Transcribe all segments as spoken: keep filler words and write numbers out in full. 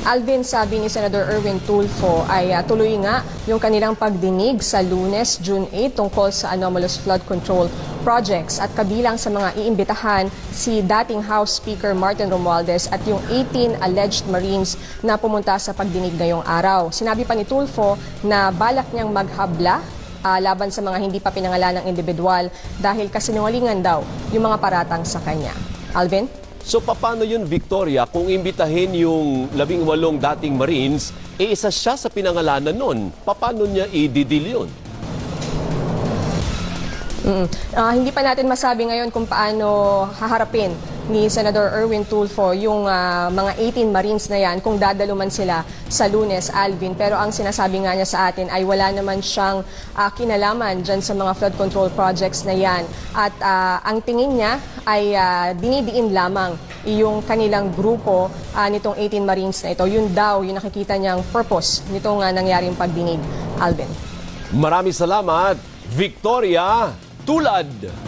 Alvin, sabi ni Senador Erwin Tulfo ay uh, tuloy nga yung kanilang pagdinig sa Lunes, June eight tungkol sa anomalous flood control projects at kabilang sa mga iimbitahan si dating House Speaker Martin Romualdez at yung eighteen alleged Marines na pumunta sa pagdinig ngayong araw. Sinabi pa ni Tulfo na balak niyang maghabla uh, laban sa mga hindi pa pinangalan ng individual dahil kasinungalingan daw yung mga paratang sa kanya. Alvin? So paano yun, Victoria, kung imbitahin yung labing walong dating Marines, eh isa siya sa pinangalanan nun? Paano niya i-deal yun? Mm. Uh, hindi pa natin masabi ngayon kung paano haharapin ni Senador Erwin Tulfo yung uh, mga eighteen Marines na yan kung dadaluman sila sa Lunes, Alvin. Pero ang sinasabi nga niya sa atin ay wala naman siyang uh, kinalaman dyan sa mga flood control projects na yan. At uh, ang tingin niya ay uh, dinidiin lamang yung kanilang grupo uh, nitong eighteen Marines na ito. Yun daw yung nakikita niyang purpose nitong uh, nangyaring pagdinig, Alvin. Maraming salamat, Victoria Tulad.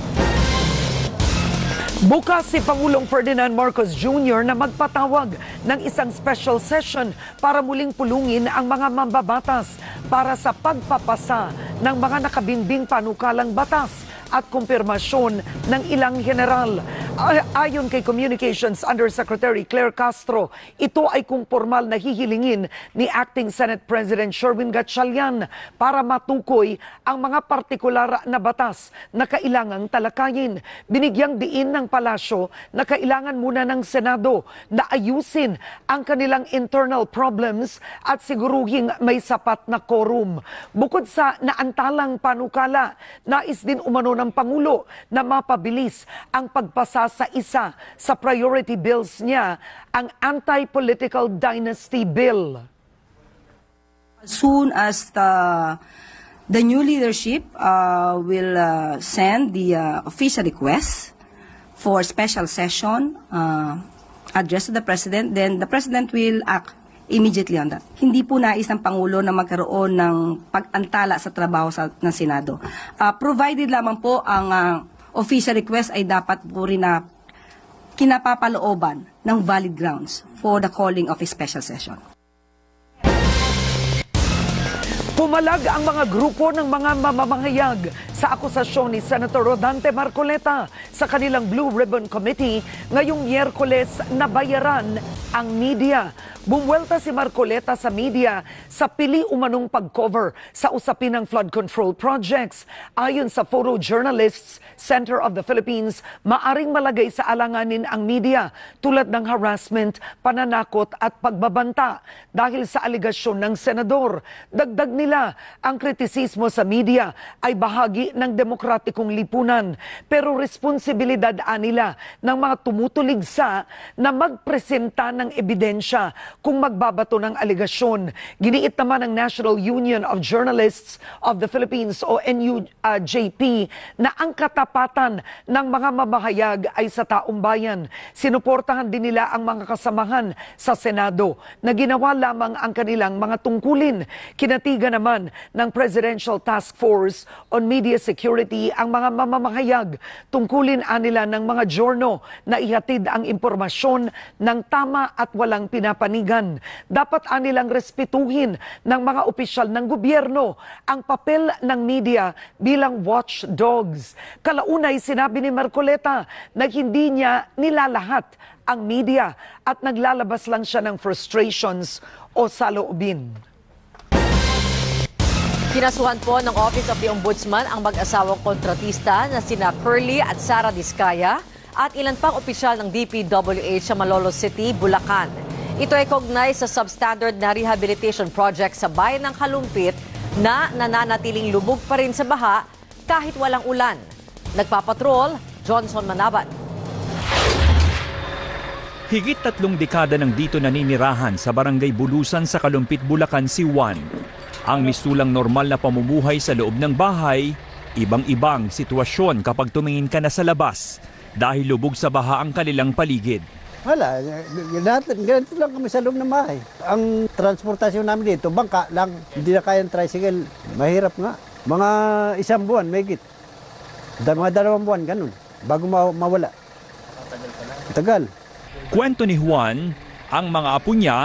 Bukas si Pangulong Ferdinand Marcos Junior na magpatawag ng isang special session para muling pulungin ang mga mambabatas para sa pagpapasa ng mga nakabimbing panukalang batas at kumpirmasyon ng ilang general. Ayon kay Communications Undersecretary Claire Castro, ito ay kung formal na hihilingin ni Acting Senate President Sherwin Gatchalian para matukoy ang mga partikular na batas na kailangang talakayin. Binigyang diin ng palasyo na kailangan muna ng Senado na ayusin ang kanilang internal problems at siguruhing may sapat na quorum. Bukod sa naantalang panukala, nais din umano ng Pangulo na mapabilis ang pagpasa sa isa sa priority bills niya, ang Anti-Political Dynasty Bill. As soon as the, the new leadership uh, will uh, send the uh, official request for special session uh, addressed to the President, then the President will act immediately on that. Hindi po nais ng Pangulo na magkaroon ng pag-antala sa trabaho sa, ng Senado. Uh, provided lamang po ang uh, official request ay dapat po rin na kinapapalooban ng valid grounds for the calling of a special session. Pumalag ang mga grupo ng mga mamamahayag sa akusasyon ni Senator Rodante Marcoleta sa kanilang Blue Ribbon Committee ngayong Miyerkules na bayaran ang media. Bumwelta si Marcoleta sa media sa pili umanong pag-cover sa usapin ng flood control projects. Ayon sa Photojournalists Center of the Philippines, maaring malagay sa alanganin ang media tulad ng harassment, pananakot at pagbabanta dahil sa aligasyon ng senador. Dagdag nila, ang kritisismo sa media ay bahagi ng demokratikong lipunan, pero responsibilidad nila ng mga tumutuligsa na magpresenta ng ebidensya kung magbabato ng aligasyon. Giniit naman ng National Union of Journalists of the Philippines o N U J P na ang katapatan ng mga mamahayag ay sa taong bayan. Sinuportahan din nila ang mga kasamahan sa Senado na ginawa lamang ang kanilang mga tungkulin. Kinatigan naman ng Presidential Task Force on Media Security ang mga mamamahayag. Tungkulin anila ng mga journal na ihatid ang impormasyon ng tama at walang pinapanigan. Dapat anilang respetuhin ng mga opisyal ng gobyerno ang papel ng media bilang watchdogs. Kalaunay sinabi ni Marcoleta na hindi niya nilalahat ang media at naglalabas lang siya ng frustrations o saloobin. Kinasuhan po ng Office of the Ombudsman ang mag-asawang kontratista na sina Curly at Sara Diskaya at ilan pang opisyal ng D P W H sa Malolos City, Bulacan. Ito ay kaugnay sa substandard na rehabilitation project sa bayan ng Kalumpit na nananatiling lubog pa rin sa baha kahit walang ulan. Nagpapatrol, Johnson Manabat. Higit tatlong dekada nang dito naninirahan sa Barangay Bulusan sa Kalumpit, Bulacan si Juan. Ang mistulang normal na pamumuhay sa loob ng bahay, ibang-ibang sitwasyon kapag tumingin ka na sa labas dahil lubog sa baha ang kanilang paligid. Wala, ganito lang kami sa loob ng bahay. Ang transportasyon namin dito, bangka lang, hindi na kayang tricycle, mahirap nga. Mga isang buwan, may git. Mga dalawang buwan, ganun, bago ma mawala. Tagal pala. Tagal. Kwento ni Juan, ang mga apo niya